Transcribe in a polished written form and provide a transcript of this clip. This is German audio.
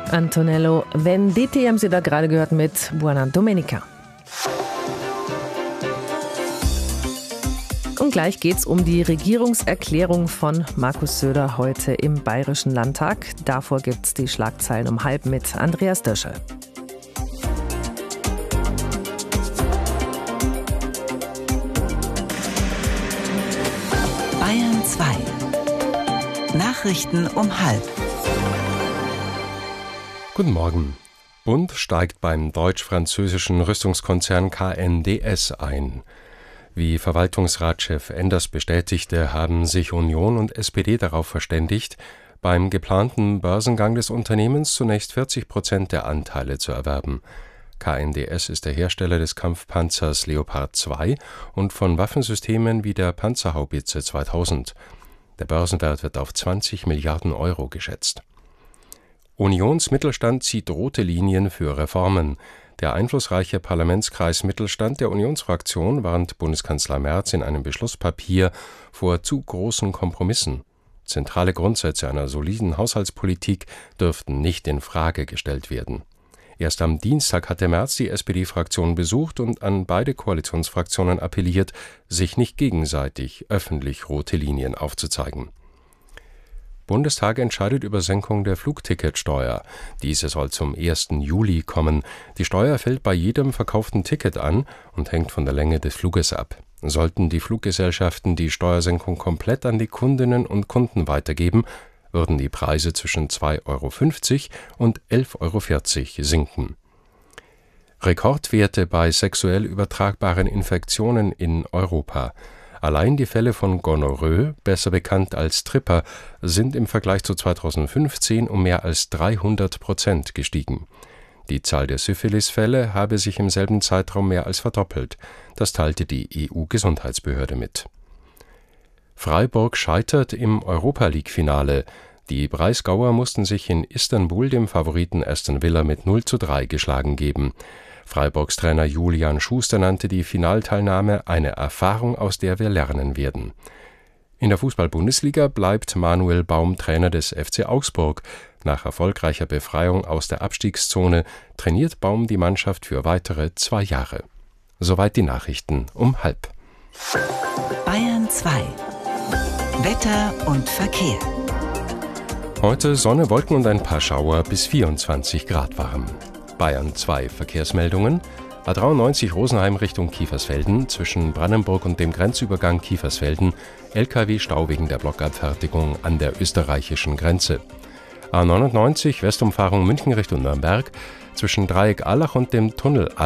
Antonello Venditti haben Sie da gerade gehört mit Buona Domenica. Und gleich geht's um die Regierungserklärung von Markus Söder heute im Bayerischen Landtag. Davor gibt's die Schlagzeilen um 12:30 mit Andreas Döschel. Bayern 2. Nachrichten um 12:30. Guten Morgen. Bund steigt beim deutsch-französischen Rüstungskonzern KNDS ein. Wie Verwaltungsratschef Enders bestätigte, haben sich Union und SPD darauf verständigt, beim geplanten Börsengang des Unternehmens zunächst 40% der Anteile zu erwerben. KNDS ist der Hersteller des Kampfpanzers Leopard 2 und von Waffensystemen wie der Panzerhaubitze 2000. Der Börsenwert wird auf 20 Milliarden Euro geschätzt. Unionsmittelstand zieht rote Linien für Reformen. Der einflussreiche Parlamentskreis Mittelstand der Unionsfraktion warnt Bundeskanzler Merz in einem Beschlusspapier vor zu großen Kompromissen. Zentrale Grundsätze einer soliden Haushaltspolitik dürften nicht in Frage gestellt werden. Erst am Dienstag hatte Merz die SPD-Fraktion besucht und an beide Koalitionsfraktionen appelliert, sich nicht gegenseitig öffentlich rote Linien aufzuzeigen. Bundestag entscheidet über Senkung der Flugticketsteuer. Diese soll zum 1. Juli kommen. Die Steuer fällt bei jedem verkauften Ticket an und hängt von der Länge des Fluges ab. Sollten die Fluggesellschaften die Steuersenkung komplett an die Kundinnen und Kunden weitergeben, würden die Preise zwischen 2,50 € und 11,40 € sinken. Rekordwerte bei sexuell übertragbaren Infektionen in Europa. Allein die Fälle von Gonorrhoe, besser bekannt als Tripper, sind im Vergleich zu 2015 um mehr als 300% gestiegen. Die Zahl der Syphilisfälle habe sich im selben Zeitraum mehr als verdoppelt. Das teilte die EU-Gesundheitsbehörde mit. Freiburg scheitert im Europa-League-Finale. Die Breisgauer mussten sich in Istanbul dem Favoriten Aston Villa mit 0:3 geschlagen geben. Freiburgs Trainer Julian Schuster nannte die Finalteilnahme eine Erfahrung, aus der wir lernen werden. In der Fußball-Bundesliga bleibt Manuel Baum Trainer des FC Augsburg. Nach erfolgreicher Befreiung aus der Abstiegszone trainiert Baum die Mannschaft für weitere 2 Jahre. Soweit die Nachrichten um 12:30. Bayern 2. Wetter und Verkehr. Heute Sonne, Wolken und ein paar Schauer, bis 24 Grad warm. Bayern 2 Verkehrsmeldungen. A93 Rosenheim Richtung Kiefersfelden, zwischen Brandenburg und dem Grenzübergang Kiefersfelden, LKW-Stau wegen der Blockabfertigung an der österreichischen Grenze. A99 Westumfahrung München Richtung Nürnberg, zwischen Dreieck Allach und dem Tunnel